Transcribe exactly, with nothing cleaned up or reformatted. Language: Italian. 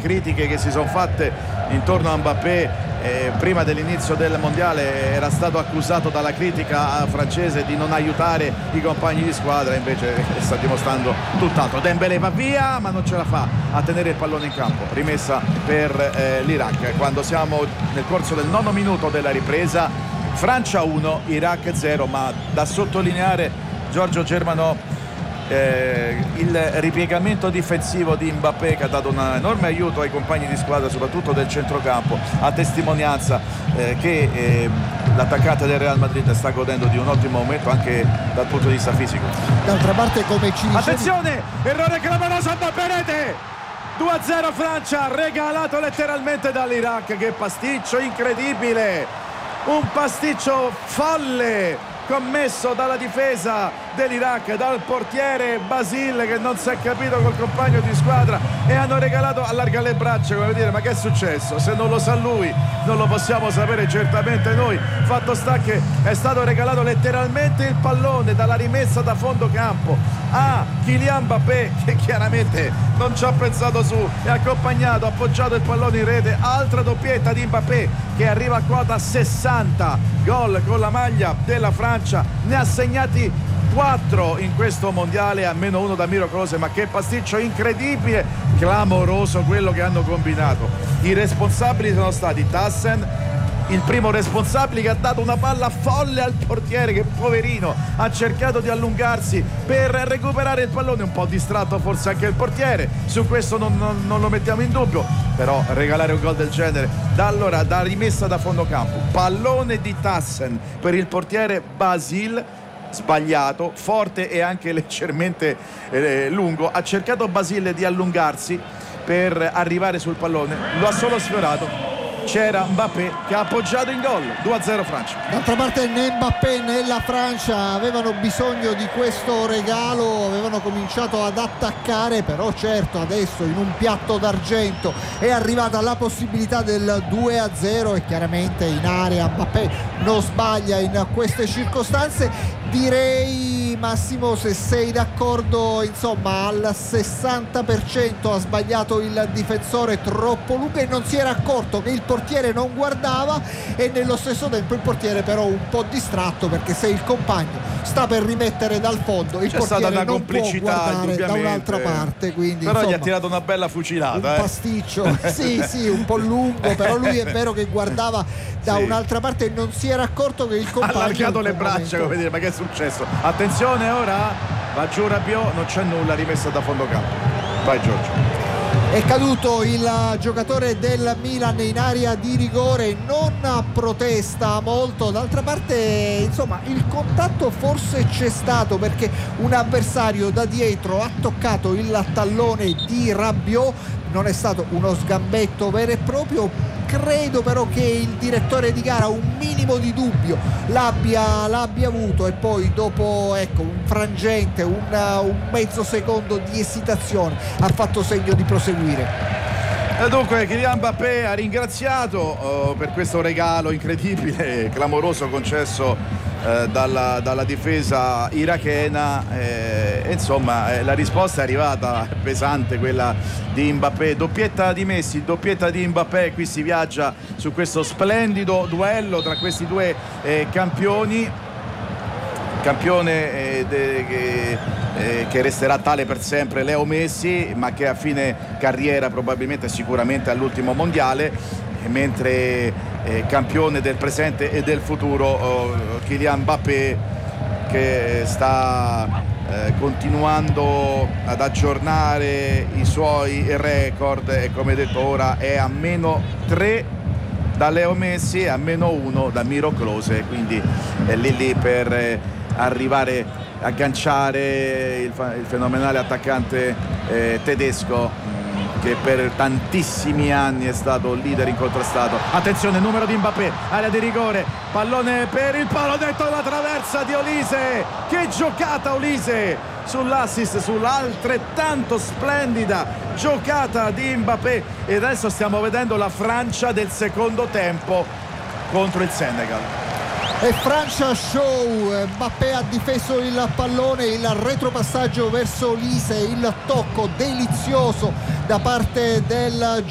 critiche che si sono fatte intorno a Mbappé. Eh, prima dell'inizio del mondiale era stato accusato dalla critica francese di non aiutare i compagni di squadra, invece sta dimostrando tutt'altro. Dembélé va via ma non ce la fa a tenere il pallone in campo, rimessa per eh, l'Iraq quando siamo nel corso del nono minuto della ripresa. Francia uno, Iraq zero, ma da sottolineare, Giorgio Germano, Eh, il ripiegamento difensivo di Mbappé, che ha dato un enorme aiuto ai compagni di squadra soprattutto del centrocampo, a testimonianza eh, che eh, l'attaccante del Real Madrid sta godendo di un ottimo momento anche dal punto di vista fisico. D'altra parte, come ci dicevi... Attenzione, errore clamoroso, Mbappé, rete due a zero Francia, regalato letteralmente dall'Iraq. Che pasticcio incredibile, un pasticcio folle commesso dalla difesa dell'Iraq, dal portiere Basile, che non si è capito col compagno di squadra, e hanno regalato, allarga le braccia come dire: ma che è successo? Se non lo sa lui non lo possiamo sapere certamente noi. Fatto sta che è stato regalato letteralmente il pallone dalla rimessa da fondo campo a Kylian Mbappé, che chiaramente non ci ha pensato su, e accompagnato, appoggiato il pallone in rete. Altra doppietta di Mbappé che arriva a quota sessanta gol con la maglia della Francia, ne ha segnati quattro in questo mondiale, a meno uno da Miro Klose. Ma che pasticcio incredibile, clamoroso quello che hanno combinato. I responsabili sono stati Tassen, il primo responsabile, che ha dato una palla folle al portiere, che poverino ha cercato di allungarsi per recuperare il pallone, un po' distratto forse anche il portiere, su questo non, non, non lo mettiamo in dubbio, però regalare un gol del genere da allora, da rimessa da fondo campo, pallone di Tassen per il portiere Basile, sbagliato, forte e anche leggermente eh, lungo. Ha cercato Basile di allungarsi per arrivare sul pallone, lo ha solo sfiorato. C'era Mbappé che ha appoggiato in gol. Due a zero Francia. D'altra parte né Mbappé né la Francia avevano bisogno di questo regalo, avevano cominciato ad attaccare, però certo adesso in un piatto d'argento è arrivata la possibilità del due a zero e chiaramente in area Mbappé non sbaglia in queste circostanze. Direi, Massimo, se sei d'accordo, insomma al sessanta per cento ha sbagliato il difensore, troppo lungo, e non si era accorto che il portiere non guardava, e nello stesso tempo il portiere però un po' distratto, perché se il compagno sta per rimettere dal fondo il c'è portiere stata una non complicità può guardare da un'altra parte, quindi però insomma, gli ha tirato una bella fucilata, un eh. pasticcio sì sì un po' lungo, però lui è vero che guardava da sì. un'altra parte e non si era accorto che il compagno ha allargato le braccia momento... come dire: ma che è successo? Attenzione, ora va giù Rabiot, non c'è nulla, rimessa da fondo campo. Vai Giorgio. È caduto il giocatore del Milan in area di rigore, non protesta molto. D'altra parte, insomma, il contatto forse c'è stato, perché un avversario da dietro ha toccato il tallone di Rabiot. Non è stato uno sgambetto vero e proprio. Credo però che il direttore di gara un minimo di dubbio l'abbia, l'abbia avuto, e poi dopo, ecco, un frangente, un, un mezzo secondo di esitazione ha fatto segno di proseguire. E dunque Kylian Mbappé ha ringraziato uh, per questo regalo incredibile, clamoroso, concesso uh, dalla, dalla difesa irachena, eh, e insomma eh, la risposta è arrivata pesante, quella di Mbappé. Doppietta di Messi, doppietta di Mbappé. Qui si viaggia su questo splendido duello tra questi due eh, campioni, campione eh, de, che, eh, che resterà tale per sempre, Leo Messi, ma che a fine carriera probabilmente, sicuramente all'ultimo mondiale, mentre eh, campione del presente e del futuro oh, Kylian Mbappé, che sta eh, continuando ad aggiornare i suoi record, e come detto ora è a meno tre da Leo Messi e a meno uno da Miro Klose, quindi è lì lì per eh, arrivare a agganciare il, il fenomenale attaccante eh, tedesco, mh, che per tantissimi anni è stato leader incontrastato. Attenzione, numero di Mbappé, area di rigore, pallone per il palo dentro la traversa di Olise. Che giocata Olise sull'assist, sull'altrettanto splendida giocata di Mbappé. E adesso stiamo vedendo la Francia del secondo tempo contro il Senegal. E Francia show, Mbappé ha difeso il pallone, il retropassaggio verso Olise, il tocco delizioso da parte del